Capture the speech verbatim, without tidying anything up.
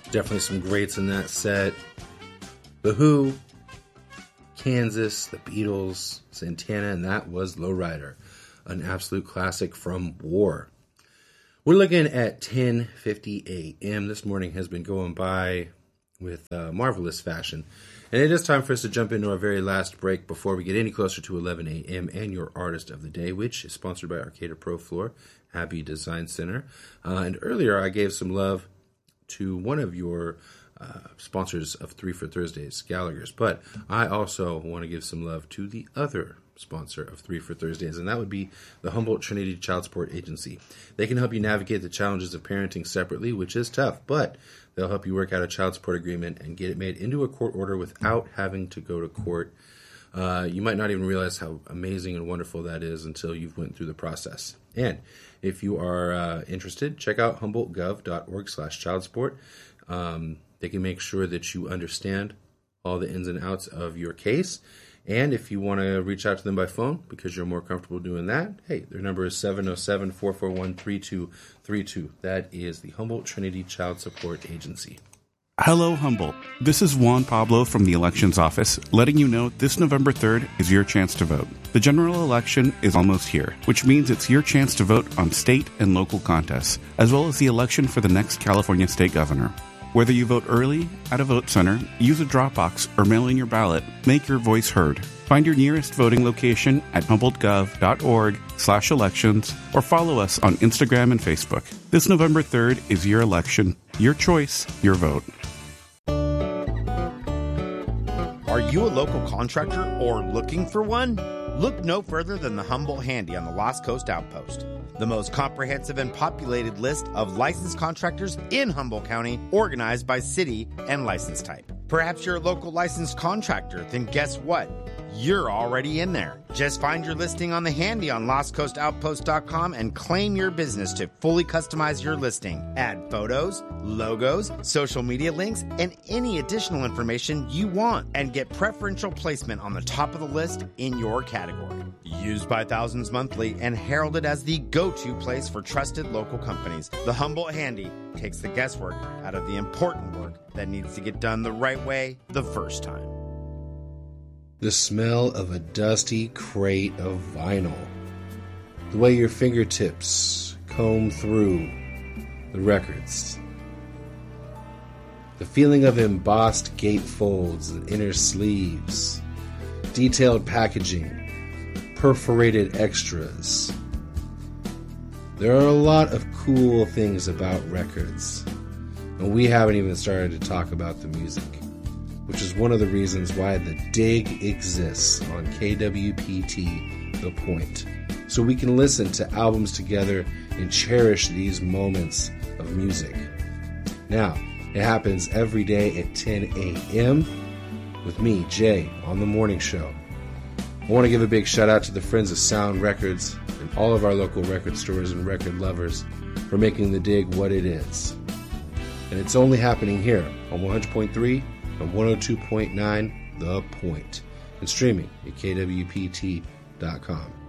Definitely some greats in that set. The Who, Kansas, The Beatles, Santana, and that was Lowrider, an absolute classic from War. We're looking at ten fifty a.m. This morning has been going by with uh, marvelous fashion. And it is time for us to jump into our very last break before we get any closer to eleven a.m. and your artist of the day, which is sponsored by Arcata Pro Floor, Abbey Design Center. Uh, and earlier I gave some love to one of your uh, sponsors of Three for Thursdays, Gallagher's. But I also want to give some love to the other sponsor of Three for Thursdays, and that would be the Humboldt Trinity Child Support Agency. They can help you navigate the challenges of parenting separately, which is tough, but they'll help you work out a child support agreement and get it made into a court order without having to go to court. Uh, you might not even realize how amazing and wonderful that is until you've went through the process. And if you are uh, interested, check out humboldt gov dot org slash child support. Um, they can make sure that you understand all the ins and outs of your case. And if you want to reach out to them by phone because you're more comfortable doing that, hey, their number is seven oh seven, four four one, three two three two. That is the Humboldt Trinity Child Support Agency. Hello, Humboldt. This is Juan Pablo from the Elections Office, letting you know this November third is your chance to vote. The general election is almost here, which means it's your chance to vote on state and local contests, as well as the election for the next California state governor. Whether you vote early, at a vote center, use a drop box, or mail in your ballot, make your voice heard. Find your nearest voting location at humboldt gov dot org slash elections or follow us on Instagram and Facebook. This November third is your election, your choice, your vote. Are you a local contractor or looking for one? Look no further than the Humboldt Handy on the Lost Coast Outpost, the most comprehensive and populated list of licensed contractors in Humboldt County, organized by city and license type. Perhaps you're a local licensed contractor, then guess what? You're already in there. Just find your listing on the Handy on lost coast outpost dot com and claim your business to fully customize your listing. Add photos, logos, social media links, and any additional information you want, and get preferential placement on the top of the list in your category. Used by thousands monthly and heralded as the go-to place for trusted local companies, the Humboldt Handy takes the guesswork out of the important work that needs to get done the right way the first time. The smell of a dusty crate of vinyl. The way your fingertips comb through the records. The feeling of embossed gatefolds and inner sleeves. Detailed packaging. Perforated extras. There are a lot of cool things about records. And we haven't even started to talk about the music, which is one of the reasons why The Dig exists on K W P T The Point. So we can listen to albums together and cherish these moments of music. Now, it happens every day at ten a.m. with me, Jay, on The Morning Show. I want to give a big shout out to the Friends of Sound Records and all of our local record stores and record lovers for making The Dig what it is. And it's only happening here on one hundred point three and one oh two point nine The Point, and streaming at K W P T dot com.